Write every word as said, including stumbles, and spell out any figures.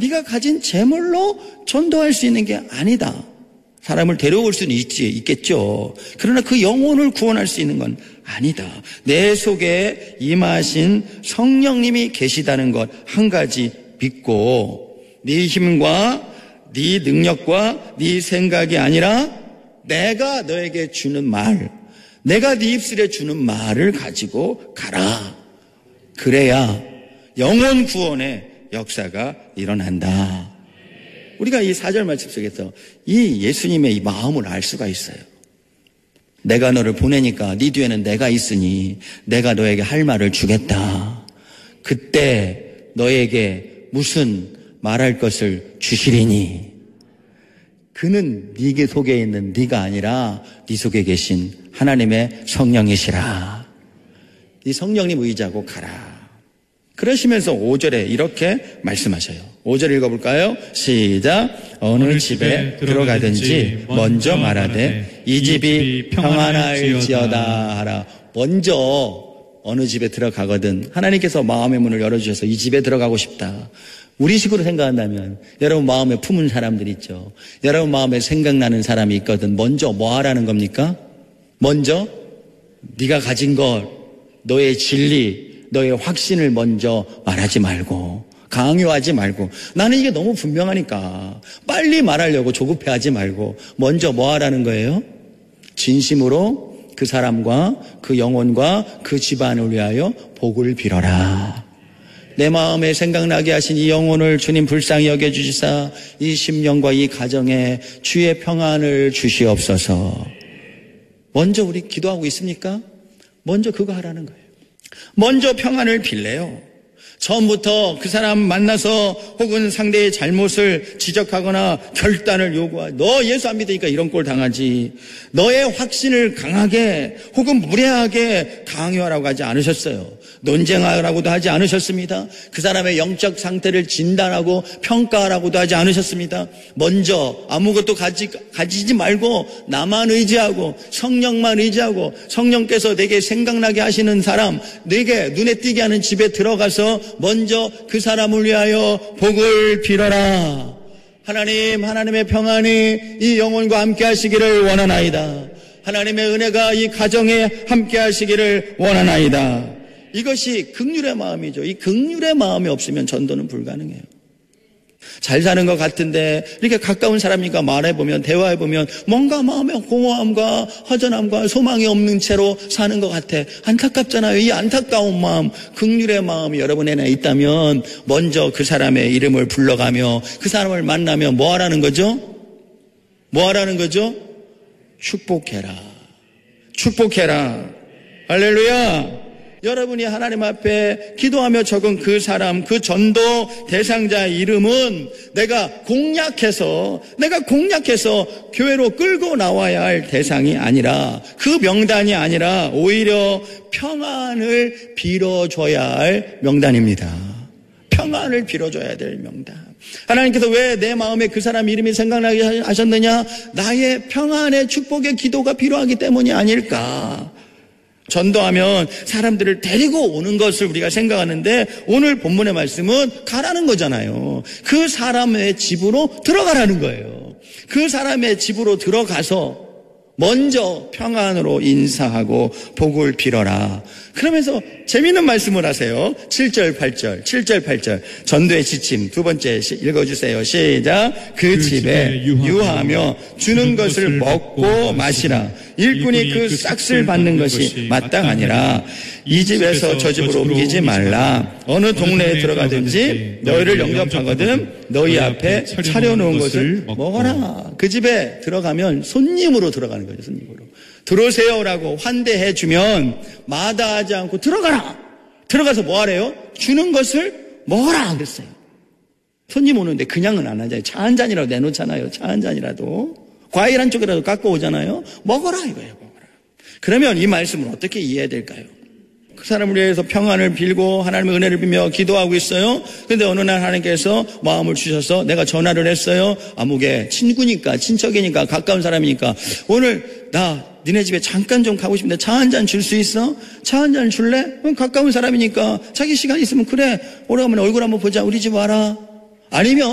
네가 가진 재물로 전도할 수 있는 게 아니다. 사람을 데려올 수는 있지, 있겠죠. 그러나 그 영혼을 구원할 수 있는 건 아니다. 내 속에 임하신 성령님이 계시다는 것 한 가지 믿고 네 힘과 네 능력과 네 생각이 아니라 내가 너에게 주는 말, 내가 네 입술에 주는 말을 가지고 가라. 그래야 영혼 구원의 역사가 일어난다. 우리가 이 사 절 말씀 속에서 이 예수님의 이 마음을 알 수가 있어요. 내가 너를 보내니까 네 뒤에는 내가 있으니 내가 너에게 할 말을 주겠다. 그때 너에게 무슨 말할 것을 주시리니 그는 네 속에 있는 네가 아니라 네 속에 계신 하나님의 성령이시라. 이 성령님 의지하고 가라. 그러시면서 오 절에 이렇게 말씀하셔요. 오 절 읽어볼까요? 시작. 어느 집에 들어가든지 먼저 말하되 이 집이 평안할지어다 하라. 먼저 어느 집에 들어가거든 하나님께서 마음의 문을 열어주셔서 이 집에 들어가고 싶다. 우리식으로 생각한다면 여러분 마음에 품은 사람들 있죠. 여러분 마음에 생각나는 사람이 있거든. 먼저 뭐 하라는 겁니까? 먼저 네가 가진 것, 너의 진리, 너의 확신을 먼저 말하지 말고 강요하지 말고 나는 이게 너무 분명하니까 빨리 말하려고 조급해하지 말고 먼저 뭐 하라는 거예요? 진심으로 그 사람과 그 영혼과 그 집안을 위하여 복을 빌어라. 내 마음에 생각나게 하신 이 영혼을 주님 불쌍히 여겨주시사 이 심령과 이 가정에 주의 평안을 주시옵소서. 먼저 우리 기도하고 있습니까? 먼저 그거 하라는 거예요. 먼저 평안을 빌래요. 처음부터 그 사람 만나서 혹은 상대의 잘못을 지적하거나 결단을 요구하고 너 예수 안 믿으니까 이런 꼴 당하지. 너의 확신을 강하게 혹은 무례하게 강요하라고 하지 않으셨어요. 논쟁하라고도 하지 않으셨습니다. 그 사람의 영적 상태를 진단하고 평가하라고도 하지 않으셨습니다. 먼저 아무것도 가지, 가지지 말고 나만 의지하고 성령만 의지하고 성령께서 내게 생각나게 하시는 사람, 내게 눈에 띄게 하는 집에 들어가서 먼저 그 사람을 위하여 복을 빌어라. 하나님, 하나님의 평안이 이 영혼과 함께 하시기를 원하나이다. 하나님의 은혜가 이 가정에 함께 하시기를 원하나이다. 이것이 긍휼의 마음이죠. 이 긍휼의 마음이 없으면 전도는 불가능해요. 잘 사는 것 같은데 이렇게 가까운 사람이니까 말해보면 대화해보면 뭔가 마음에 공허함과 허전함과 소망이 없는 채로 사는 것 같아. 안타깝잖아요. 이 안타까운 마음, 긍휼의 마음이 여러분에게 있다면 먼저 그 사람의 이름을 불러가며 그 사람을 만나면 뭐 하라는 거죠? 뭐 하라는 거죠? 축복해라. 축복해라. 할렐루야. 여러분이 하나님 앞에 기도하며 적은 그 사람, 그 전도 대상자의 이름은 내가 공략해서, 내가 공략해서 교회로 끌고 나와야 할 대상이 아니라, 그 명단이 아니라 오히려 평안을 빌어줘야 할 명단입니다. 평안을 빌어줘야 될 명단. 하나님께서 왜 내 마음에 그 사람 이름이 생각나게 하셨느냐? 나의 평안의 축복의 기도가 필요하기 때문이 아닐까? 전도하면 사람들을 데리고 오는 것을 우리가 생각하는데 오늘 본문의 말씀은 가라는 거잖아요. 그 사람의 집으로 들어가라는 거예요. 그 사람의 집으로 들어가서 먼저 평안으로 인사하고 복을 빌어라. 그러면서 재미있는 말씀을 하세요. 칠 절, 팔 절, 칠 절, 팔 절. 전도의 지침 두 번째 읽어주세요. 시작. 그, 그 집에 유하며, 유하며 주는 것을 먹고 마시라. 일꾼이 그 싹쓸 받는 것이 마땅하니라. 이 집에서 저 집으로 옮기지 말라. 어느 동네에 들어가든지 너희를 영접하거든 너희 앞에 차려놓은 것을 먹어라. 그 집에 들어가면 손님으로 들어가는 거죠. 손님으로. 들어오세요라고 환대해 주면 마다하지 않고 들어가라. 들어가서 뭐 하래요? 주는 것을 먹어라 그랬어요. 손님 오는데 그냥은 안 하잖아요. 차 한 잔이라도 내놓잖아요. 차 한 잔이라도. 과일 한 쪽이라도 깎아 오잖아요. 먹어라 이거예요. 먹어라. 그러면 이 말씀을 어떻게 이해해야 될까요? 그 사람을 위해서 평안을 빌고 하나님의 은혜를 빌며 기도하고 있어요. 그런데 어느 날 하나님께서 마음을 주셔서 내가 전화를 했어요. 아무개 친구니까 친척이니까 가까운 사람이니까 오늘 나 니네 집에 잠깐 좀 가고 싶은데 차 한 잔 줄 수 있어? 차 한 잔 줄래? 그럼 가까운 사람이니까 자기 시간 있으면 그래 오래간만에 얼굴 한번 보자. 우리 집 와라. 아니면